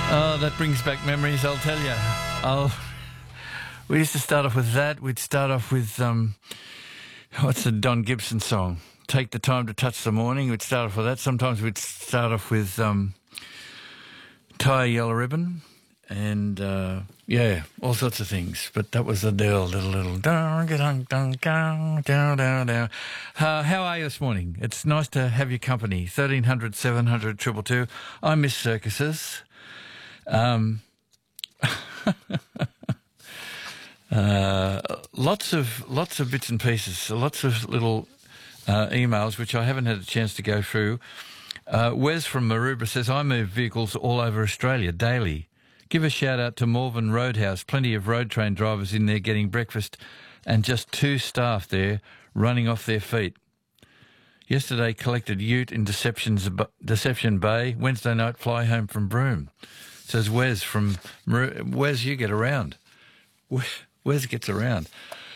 Oh, that brings back memories, I'll tell you. We used to start off with that. We'd start off with, what's the Don Gibson song? Take the Time to Touch the Morning. We'd start off with that. Sometimes we'd start off with Tie a Yellow Ribbon and, all sorts of things. But that was the little down. How are you this morning? It's nice to have your company. 1300 700 222. I miss circuses. Lots of bits and pieces, lots of little emails which I haven't had a chance to go through. Wes from Maroubra says, I move vehicles all over Australia daily. Give a shout out to Morven Roadhouse. Plenty of road train drivers in there getting breakfast and just 2 staff there running off their feet. Yesterday collected ute in Deception Bay. Wednesday night fly home from Broome. Says Wes from Wes, you get around. Wes gets around.